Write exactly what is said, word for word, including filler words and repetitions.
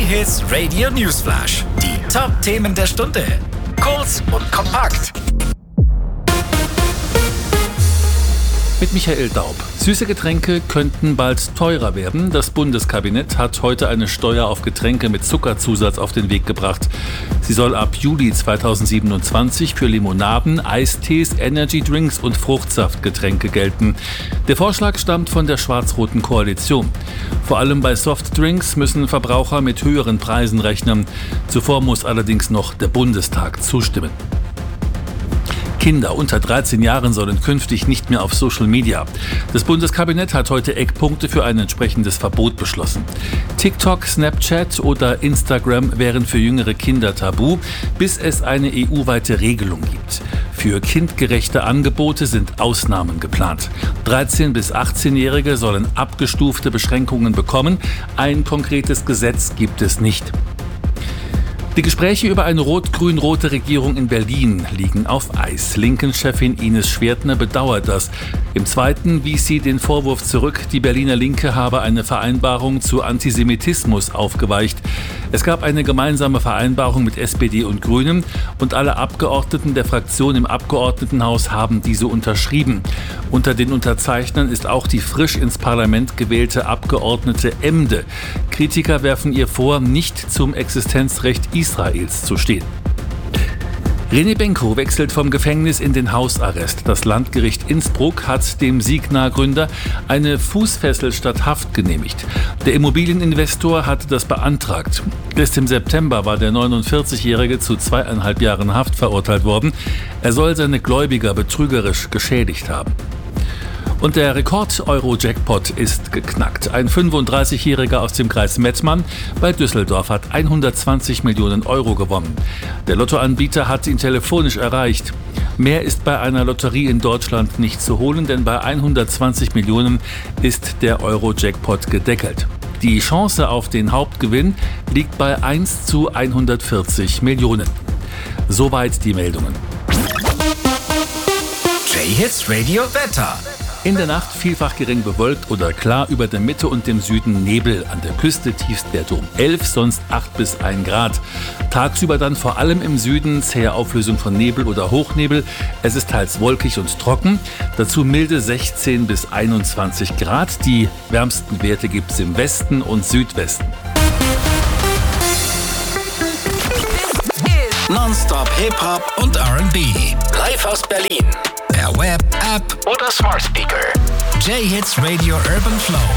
J-Hits Radio Newsflash. Die Top-Themen der Stunde. Kurz und kompakt. Mit Michael Daub. Süße Getränke könnten bald teurer werden. Das Bundeskabinett hat heute eine Steuer auf Getränke mit Zuckerzusatz auf den Weg gebracht. Sie soll ab Juli zweitausendsiebenundzwanzig für Limonaden, Eistees, Energydrinks und Fruchtsaftgetränke gelten. Der Vorschlag stammt von der schwarz-roten Koalition. Vor allem bei Softdrinks müssen Verbraucher mit höheren Preisen rechnen. Zuvor muss allerdings noch der Bundestag zustimmen. Kinder unter dreizehn Jahren sollen künftig nicht mehr auf Social Media. Das Bundeskabinett hat heute Eckpunkte für ein entsprechendes Verbot beschlossen. TikTok, Snapchat oder Instagram wären für jüngere Kinder tabu, bis es eine E U-weite Regelung gibt. Für kindgerechte Angebote sind Ausnahmen geplant. dreizehn- bis achtzehnjährige sollen abgestufte Beschränkungen bekommen. Ein konkretes Gesetz gibt es nicht. Die Gespräche über eine rot-grün-rote Regierung in Berlin liegen auf Eis. Linken-Chefin Ines Schwertner bedauert das. Im Zweiten wies sie den Vorwurf zurück, die Berliner Linke habe eine Vereinbarung zu Antisemitismus aufgeweicht. Es gab eine gemeinsame Vereinbarung mit S P D und Grünen und alle Abgeordneten der Fraktion im Abgeordnetenhaus haben diese unterschrieben. Unter den Unterzeichnern ist auch die frisch ins Parlament gewählte Abgeordnete Emde. Kritiker werfen ihr vor, nicht zum Existenzrecht Israels zu stehen. René Benko wechselt vom Gefängnis in den Hausarrest. Das Landgericht Innsbruck hat dem Signa-Gründer eine Fußfessel statt Haft genehmigt. Der Immobilieninvestor hatte das beantragt. Erst im September war der neunundvierzigjährige zu zweieinhalb Jahren Haft verurteilt worden. Er soll seine Gläubiger betrügerisch geschädigt haben. Und der Rekord-Euro-Jackpot ist geknackt. Ein fünfunddreißigjähriger aus dem Kreis Mettmann bei Düsseldorf hat hundertzwanzig Millionen Euro gewonnen. Der Lottoanbieter hat ihn telefonisch erreicht. Mehr ist bei einer Lotterie in Deutschland nicht zu holen, denn bei hundertzwanzig Millionen ist der Euro-Jackpot gedeckelt. Die Chance auf den Hauptgewinn liegt bei eins zu hundertvierzig Millionen. Soweit die Meldungen. J-Hits Radio Wetter. In der Nacht vielfach gering bewölkt oder klar, über der Mitte und dem Süden Nebel. An der Küste Tiefstwerte um elf, sonst acht bis ein Grad. Tagsüber dann vor allem im Süden zähe Auflösung von Nebel oder Hochnebel. Es ist teils wolkig und trocken. Dazu milde sechzehn bis einundzwanzig Grad. Die wärmsten Werte gibt es im Westen und Südwesten. Nonstop Hip-Hop und R and B. Live aus Berlin. Per Web, App oder Smart Speaker. J-Hits Radio Urban Flow.